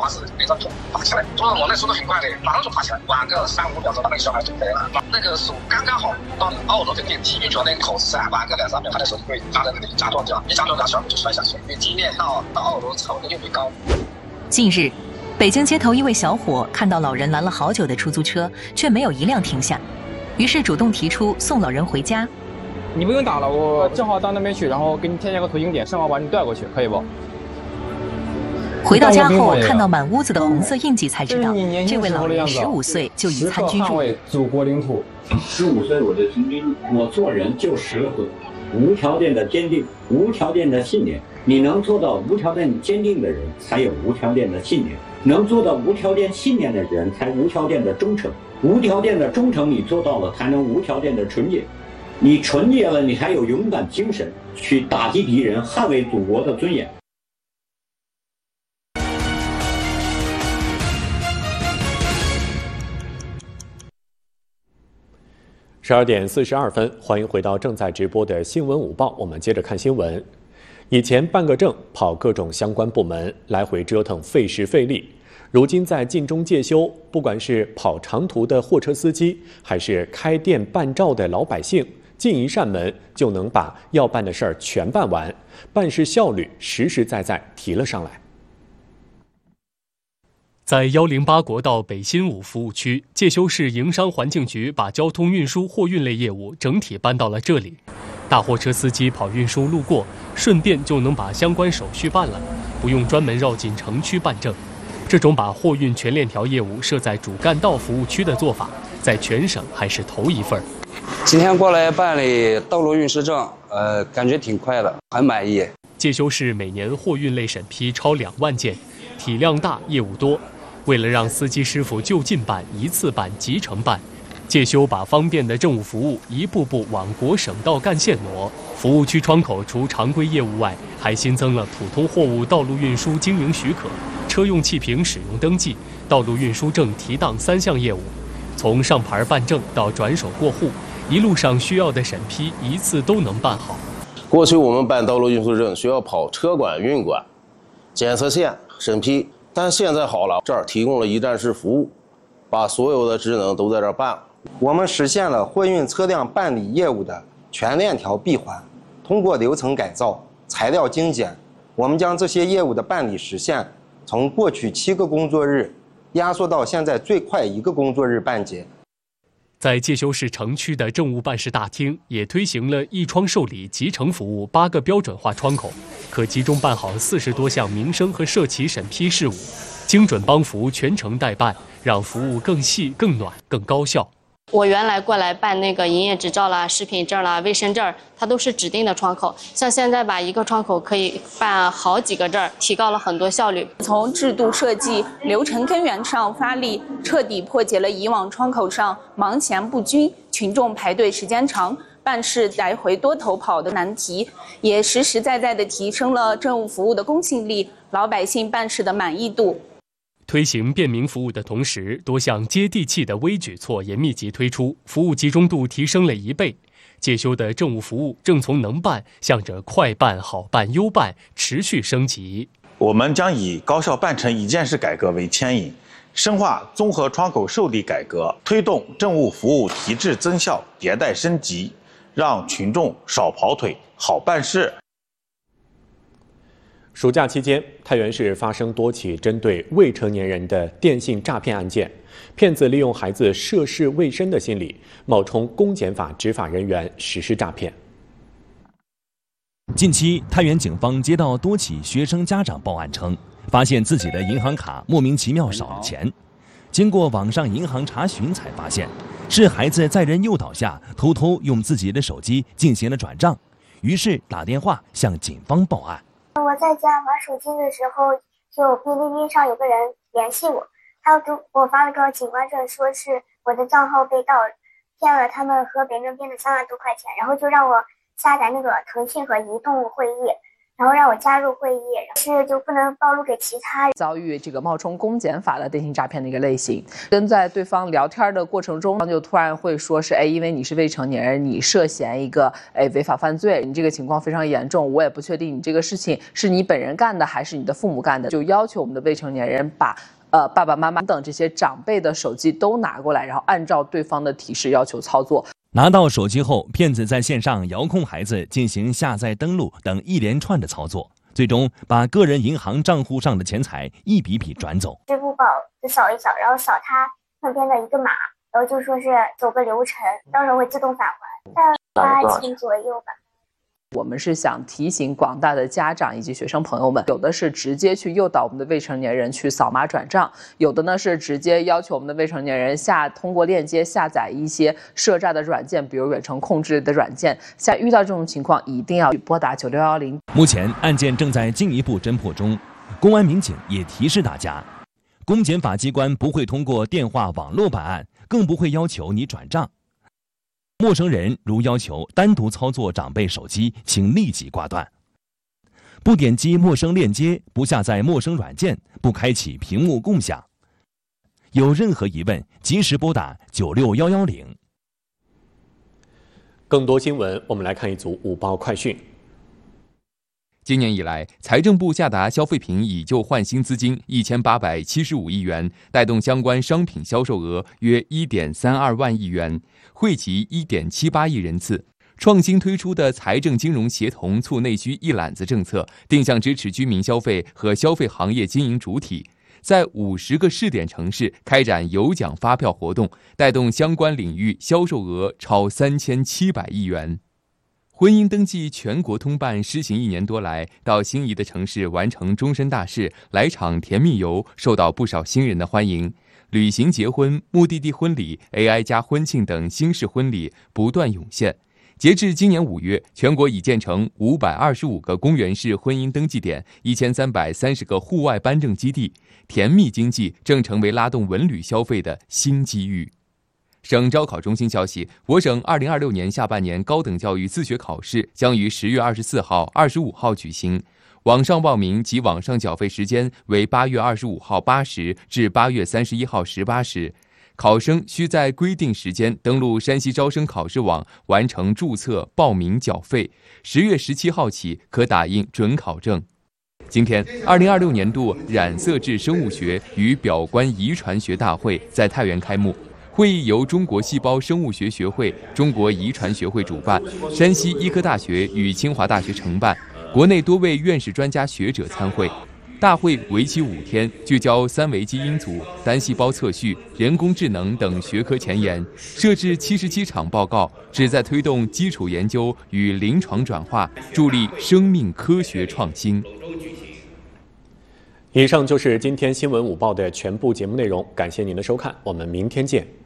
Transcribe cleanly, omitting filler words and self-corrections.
是那张图爬起来，我那速度很快的，马上就爬起来，晚个3-5秒钟，那个小孩就飞了。那个手刚刚好到2楼的电梯运转那个口是晚个2-3秒，他的手就会扎在那里扎断掉，一扎断，然后小孩就摔下去，因为地面到2楼超的又会高。 近日，北京街头一位小伙看到老人拦了好久的出租车，却没有一辆停下，于是主动提出送老人回家。 你不用打了，我正好到那边去，然后给你添加个途经点，正好把你带过去，可以不？ 回到家后，看到满屋子的红色印记，才知道这位老人15岁就已参军入伍。 祖国领土。 15岁我就参军，我做人就10个字：无条件的坚定，无条件的信念。你能做到无条件坚定的人，才有无条件的信念；能做到无条件信念的人，才无条件的忠诚。无条件的忠诚你做到了，才能无条件的纯洁。你纯洁了，你还有勇敢精神，去打击敌人，捍卫祖国的尊严。 12点42分，欢迎回到正在直播的新闻午报，我们接着看新闻。以前办个证，跑各种相关部门，来回折腾，费时费力。如今在尽忠戒修，不管是跑长途的货车司机，还是开店办照的老百姓，进一扇门就能把要办的事儿全办完，办事效率实实在在提了上来。 在108国道北新5服务区，介休市营商环境局把交通运输货运类业务整体搬到了这里。大货车司机跑运输路过，顺便就能把相关手续办了，不用专门绕进城区办证。这种把货运全链条业务设在主干道服务区的做法，在全省还是头一份。 今天过来办理道路运输证，感觉挺快的，很满意。 介休市每年货运类审批超2万件，体量大，业务多。为了让司机师傅就近办、一次办、集成办，介休把方便的政务服务一步步往国省道干线挪。服务区窗口除常规业务外，还新增了普通货物道路运输经营许可、车用气瓶使用登记、道路运输证提档3项业务。从上牌办证到转手过户，一路上需要的审批一次都能办好。 过去我们办道路运输证需要跑车管、运管、检测线审批。但现在好了，这儿提供了一站式服务，把所有的职能都在这儿办了。 我们实现了货运车辆办理业务的全链条闭环。通过流程改造、材料精简，我们将这些业务的办理时限从过去7个工作日压缩到现在最快1个工作日办结。 在介休市城区的政务办事大厅，也推行了一窗受理集成服务8个标准化窗口，可集中办好40多项民生和社企审批事务，精准帮扶全程代办，让服务更细、更暖、更高效。 我原来过来办那个营业执照啦、食品证啦、卫生证，它都是指定的窗口。像现在吧，一个窗口可以办好几个证，提高了很多效率。 从制度设计、流程根源上发力，彻底破解了以往窗口上忙前不均、群众排队时间长、办事来回多头跑的难题，也实实在在地提升了政务服务的公信力，老百姓办事的满意度。 推行便民服务的同时，多项接地气的微举措也密集推出，服务集中度提升了1倍。介休的政务服务正从能办向着快办、好办、优办持续升级。 我们将以高效办成一件事改革为牵引，深化综合窗口受理改革，推动政务服务提质增效、迭代升级，让群众少跑腿、好办事。 暑假期间，太原市发生多起针对未成年人的电信诈骗案件，骗子利用孩子涉世未深的心理，冒充公检法执法人员实施诈骗。 近期，太原警方接到多起学生家长报案称，发现自己的银行卡莫名其妙少了钱。经过网上银行查询，才发现是孩子在人诱导下偷偷用自己的手机进行了转账，于是打电话向警方报案。 我在家玩手机的时候，就哔哩哔哩上有个人联系我，他给我发了个警官证，说是我的账号被盗了，骗了他们和别人编的3万多块钱，然后就让我下载那个腾讯和移动会议， 然后让我加入会议，是就不能暴露给其他人。 遭遇这个冒充公检法的电信诈骗的一个类型，跟在对方聊天的过程中，就突然会说是因为你是未成年人，你涉嫌一个违法犯罪，你这个情况非常严重，我也不确定你这个事情是你本人干的还是你的父母干的，就要求我们的未成年人把爸爸妈妈等这些长辈的手机都拿过来，然后按照对方的提示要求操作。 拿到手机后，骗子在线上遥控孩子进行下载、登录等一连串的操作，最终把个人银行账户上的钱财一笔笔转走。 支付宝就扫一扫，然后扫他那边的一个码，然后就说是走个流程，到时候会自动返还，大概8千左右吧。 我们是想提醒广大的家长以及学生朋友们，有的是直接去诱导我们的未成年人去扫码转账，有的呢是直接要求我们的未成年人通过链接下载一些涉诈的软件，比如远程控制的软件。遇到这种情况，一定要拨打9610。 目前案件正在进一步侦破中，公安民警也提示大家，公检法机关不会通过电话、网络办案，更不会要求你转账。陌生人如要求单独操作长辈手机，请立即挂断。不点击陌生链接，不下载陌生软件，不开启屏幕共享。有任何疑问，及时拨打96110。 更多新闻，我们来看一组午报快讯。 今年以来，财政部下达消费品以旧换新资金1875亿元，带动相关商品销售额约1.32万亿元，惠及1.78亿人次。创新推出的财政金融协同促内需一揽子政策，定向支持居民消费和消费行业经营主体，在50个试点城市开展有奖发票活动，带动相关领域销售额超3700亿元。婚姻登记全国通办施行1年多来，到心仪的城市完成终身大事，来场甜蜜游，受到不少新人的欢迎。旅行结婚、目的地婚礼、AI 加婚庆等新式婚礼不断涌现。截至今年5月，全国已建成525个公园式婚姻登记点，1330个户外颁证基地，甜蜜经济正成为拉动文旅消费的新机遇。省招考中心消息，我省2026年下半年高等教育自学考试将于10月24号、25号举行。网上报名及网上缴费时间为8月25号8时至8月31号18时。考生需在规定时间登录山西招生考试网完成注册、报名、缴费。10月17号起可打印准考证。今天，2026年度染色质生物学与表观遗传学大会在太原开幕。会议由中国细胞生物学学会、中国遗传学会主办，山西医科大学与清华大学承办，国内多位院士专家学者参会。大会为期5天，聚焦3维基因组、单细胞测序、人工智能等学科前沿，设置77场报告，旨在推动基础研究与临床转化，助力生命科学创新。 以上就是今天新闻午报的全部节目内容，感谢您的收看，我们明天见。